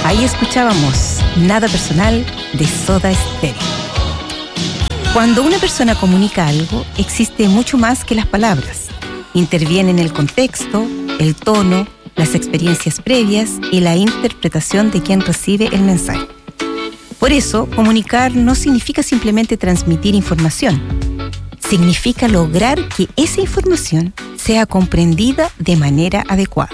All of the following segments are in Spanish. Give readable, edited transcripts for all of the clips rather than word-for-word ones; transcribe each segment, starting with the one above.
Ahí escuchábamos Nada Personal de Soda Stereo. Cuando una persona comunica algo, existe mucho más que las palabras. Intervienen el contexto, el tono, las experiencias previas y la interpretación de quien recibe el mensaje. Por eso, comunicar no significa simplemente transmitir información. Significa lograr que esa información sea comprendida de manera adecuada.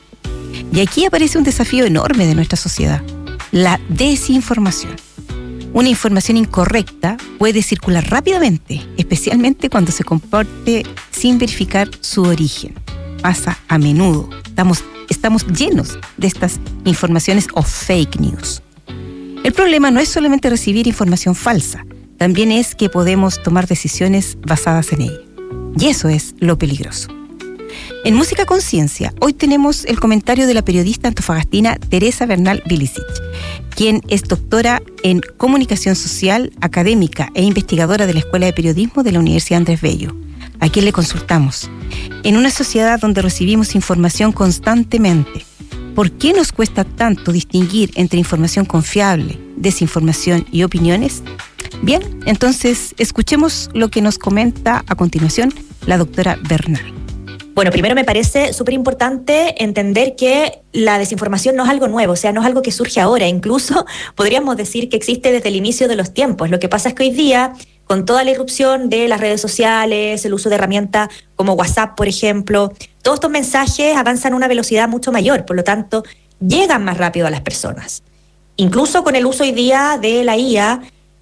Y aquí aparece un desafío enorme de nuestra sociedad: la desinformación. Una información incorrecta puede circular rápidamente, especialmente cuando se comparte sin verificar su origen. Pasa a menudo. Estamos llenos de estas informaciones o fake news. El problema no es solamente recibir información falsa, también es que podemos tomar decisiones basadas en ella. Y eso es lo peligroso. En Música Conciencia, hoy tenemos el comentario de la periodista antofagastina Teresa Bernal Vilicic, quien es doctora en Comunicación Social, académica e investigadora de la Escuela de Periodismo de la Universidad Andrés Bello. ¿A quién le consultamos? En una sociedad donde recibimos información constantemente, ¿por qué nos cuesta tanto distinguir entre información confiable, desinformación y opiniones? Bien, entonces escuchemos lo que nos comenta a continuación la doctora Bernal. Bueno, primero me parece súper importante entender que la desinformación no es algo nuevo, o sea, no es algo que surge ahora. Incluso podríamos decir que existe desde el inicio de los tiempos. Lo que pasa es que hoy día, con toda la irrupción de las redes sociales, el uso de herramientas como WhatsApp, por ejemplo, todos estos mensajes avanzan a una velocidad mucho mayor, por lo tanto, llegan más rápido a las personas. Incluso con el uso hoy día de la IA,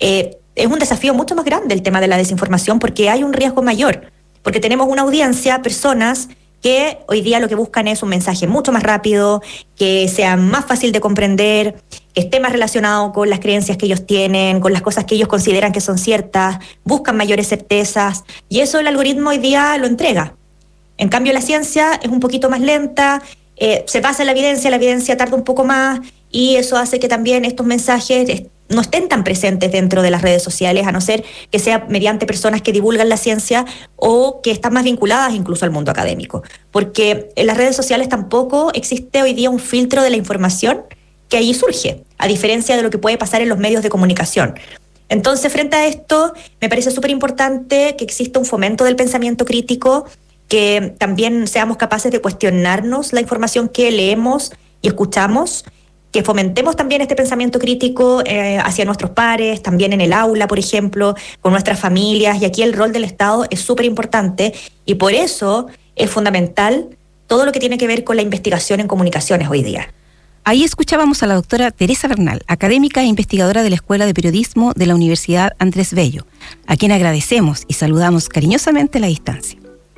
es un desafío mucho más grande el tema de la desinformación, porque hay un riesgo mayor. Porque tenemos una audiencia, personas que hoy día lo que buscan es un mensaje mucho más rápido, que sea más fácil de comprender, que esté más relacionado con las creencias que ellos tienen, con las cosas que ellos consideran que son ciertas, buscan mayores certezas, y eso el algoritmo hoy día lo entrega. En cambio, la ciencia es un poquito más lenta, se basa en la evidencia tarda un poco más, y eso hace que también estos mensajes no estén tan presentes dentro de las redes sociales, a no ser que sea mediante personas que divulgan la ciencia o que están más vinculadas incluso al mundo académico. Porque en las redes sociales tampoco existe hoy día un filtro de la información que allí surge, a diferencia de lo que puede pasar en los medios de comunicación. Entonces, frente a esto, me parece súper importante que exista un fomento del pensamiento crítico, que también seamos capaces de cuestionarnos la información que leemos y escuchamos, que fomentemos también este pensamiento crítico hacia nuestros pares, también en el aula, por ejemplo, con nuestras familias, y aquí el rol del Estado es súper importante, y por eso es fundamental todo lo que tiene que ver con la investigación en comunicaciones hoy día. Ahí escuchábamos a la doctora Teresa Bernal, académica e investigadora de la Escuela de Periodismo de la Universidad Andrés Bello, a quien agradecemos y saludamos cariñosamente a la distancia.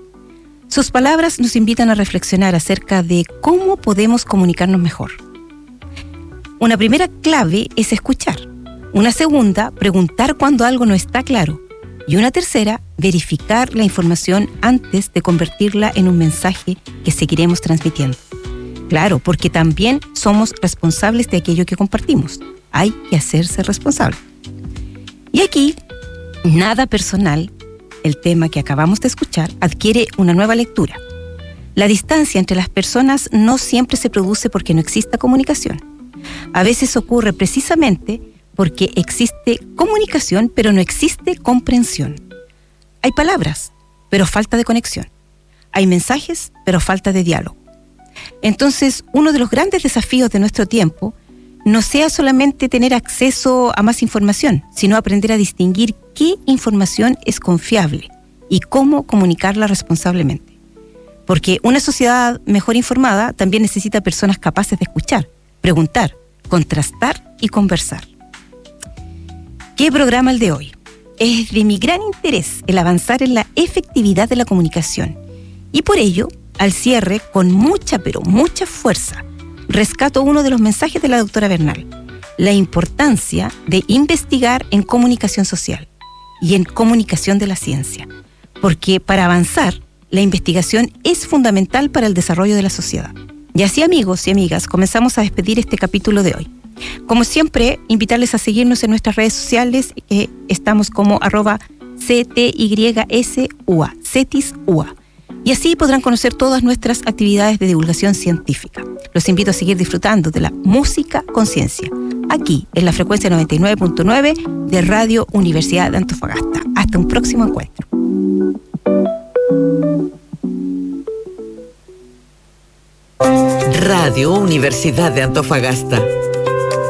Sus palabras nos invitan a reflexionar acerca de cómo podemos comunicarnos mejor. Una primera clave es escuchar. Una segunda, preguntar cuando algo no está claro. Y una tercera, verificar la información antes de convertirla en un mensaje que seguiremos transmitiendo. Claro, porque también somos responsables de aquello que compartimos. Hay que hacerse responsable. Y aquí, Nada Personal, el tema que acabamos de escuchar, adquiere una nueva lectura. La distancia entre las personas no siempre se produce porque no exista comunicación. A veces ocurre precisamente porque existe comunicación, pero no existe comprensión. Hay palabras, pero falta de conexión. Hay mensajes, pero falta de diálogo. Entonces, uno de los grandes desafíos de nuestro tiempo no sea solamente tener acceso a más información, sino aprender a distinguir qué información es confiable y cómo comunicarla responsablemente. Porque una sociedad mejor informada también necesita personas capaces de escuchar, preguntar, contrastar y conversar. ¿Qué programa el de hoy? Es de mi gran interés el avanzar en la efectividad de la comunicación. Y por ello, al cierre, con mucha, pero mucha fuerza, rescato uno de los mensajes de la doctora Bernal: la importancia de investigar en comunicación social y en comunicación de la ciencia. Porque para avanzar, la investigación es fundamental para el desarrollo de la sociedad. Y así, amigos y amigas, comenzamos a despedir este capítulo de hoy. Como siempre, invitarles a seguirnos en nuestras redes sociales. Estamos como @CTYSUA, CETISUA. Y así podrán conocer todas nuestras actividades de divulgación científica. Los invito a seguir disfrutando de la música conciencia, aquí en la frecuencia 99.9 de Radio Universidad de Antofagasta. Hasta un próximo encuentro. Radio Universidad de Antofagasta.